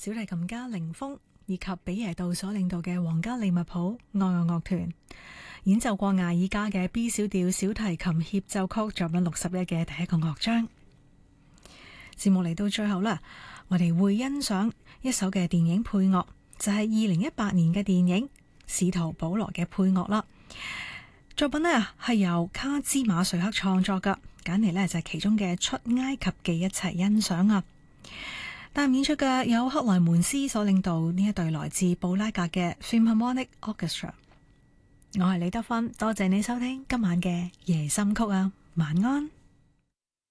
小提琴家凌峰以及比耶杜所領導嘅皇家利物浦愛樂樂團演奏過艾爾加嘅 B 小調小提琴協奏曲作品61嘅第一個樂章。節目嚟到最後啦，我哋會欣賞一首嘅電影配樂，就係2018年嘅電影《使徒保羅》嘅配樂啦。作品呢係由卡茲馬瑞克創作噶，揀嚟呢就係其中嘅《出埃及記》一齊欣賞啊。但演出嘅有克萊門斯所領導呢一隊來自布拉格嘅 Philharmonic Orchestra。我係李德芬，多謝你收聽今晚嘅夜心曲啊，晚安。